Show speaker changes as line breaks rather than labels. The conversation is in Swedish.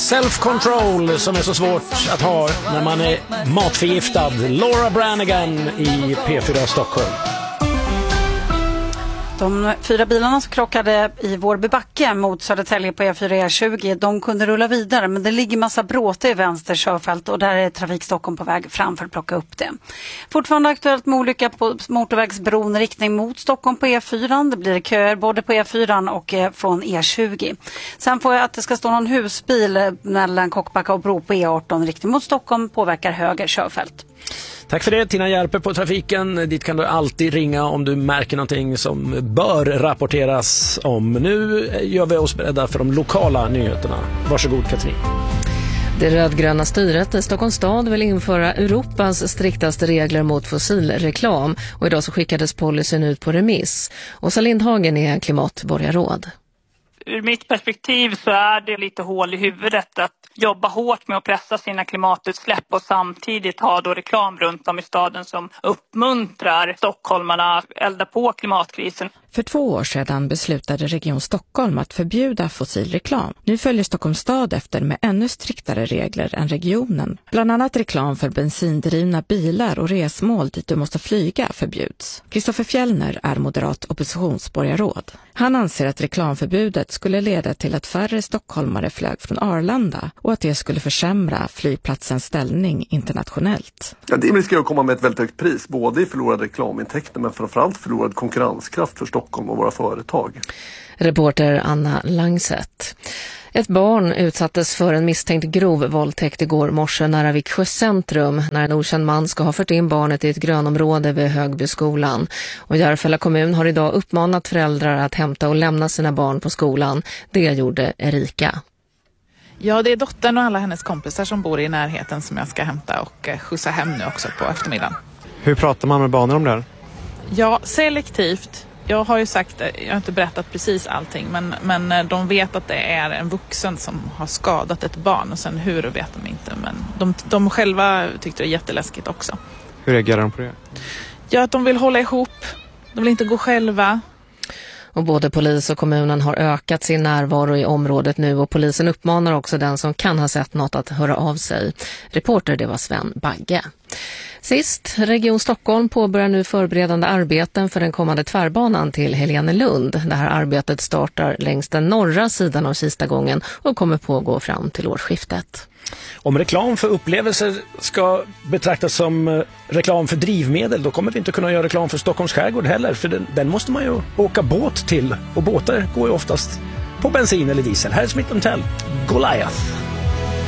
Self-control som är så svårt att ha när man är matförgiftad. Laura Branigan i P4 Stockholm.
De 4 bilarna som krockade i Vårbybacke mot Södertälje på E4-E20, de kunde rulla vidare, men det ligger massa bråte i vänster körfält och där är Trafik Stockholm på väg framför att plocka upp det. Fortfarande aktuellt med olycka på motorvägsbron riktning mot Stockholm på E4. Det blir köer både på E4 och från E20. Sen får jag att det ska stå någon husbil mellan Kockbacka och Bro på E18 riktning mot Stockholm, påverkar höger körfält.
Tack för det, Tina Järpe på trafiken. Dit kan du alltid ringa om du märker någonting som bör rapporteras om. Nu gör vi oss beredda för de lokala nyheterna. Varsågod Katrin.
Det rödgröna styret i Stockholms stad vill införa Europas striktaste regler mot fossilreklam. Och idag så skickades policyn ut på remiss. Åsa Lindhagen är klimatborgarråd.
Ur mitt perspektiv så är det lite hål i huvudet att jobba hårt med att pressa sina klimatutsläpp och samtidigt ha då reklam runt om i staden som uppmuntrar stockholmarna att elda på klimatkrisen.
För 2 år sedan beslutade Region Stockholm att förbjuda fossilreklam. Nu följer Stockholms stad efter med ännu striktare regler än regionen. Bland annat reklam för bensindrivna bilar och resmål dit du måste flyga förbjuds. Kristoffer Fjellner är moderat oppositionsborgarråd. Han anser att reklamförbudet skulle leda till att färre stockholmare flög från Arlanda och att det skulle försämra flygplatsens ställning internationellt.
Ja, det riskerar att komma med ett väldigt högt pris, både i förlorade reklamintäkter men framförallt förlorad konkurrenskraft för Stockholm och våra företag.
Reporter Anna Langset. Ett barn utsattes för en misstänkt grov våldtäkt igår morse nära Viksjö centrum när en okänd man ska ha fört in barnet i ett grönområde vid Högbyskolan. Och Järfälla kommun har idag uppmanat föräldrar att hämta och lämna sina barn på skolan. Det gjorde Erika.
Ja, det är dottern och alla hennes kompisar som bor i närheten som jag ska hämta och skjutsa hem nu också på eftermiddagen.
Hur pratar man med barnen om det här?
Ja, selektivt. Jag har ju sagt, jag har inte berättat precis allting, men de vet att det är en vuxen som har skadat ett barn och sen hur vet de inte. Men de själva tyckte det är jätteläskigt också.
Hur reagerar de på det?
Ja, att de vill hålla ihop. De vill inte gå själva.
Och både polis och kommunen har ökat sin närvaro i området nu och polisen uppmanar också den som kan ha sett något att höra av sig. Reporter, det var Sven Bagge. Sist, Region Stockholm påbörjar nu förberedande arbeten för den kommande tvärbanan till Helenelund. Det här arbetet startar längs den norra sidan av Kistagången och kommer pågå fram till årsskiftet.
Om reklam för upplevelser ska betraktas som reklam för drivmedel, då kommer vi inte kunna göra reklam för Stockholms skärgård heller, för den måste man ju åka båt till, och båtar går ju oftast på bensin eller diesel. Här är Smith & Tell, Goliath.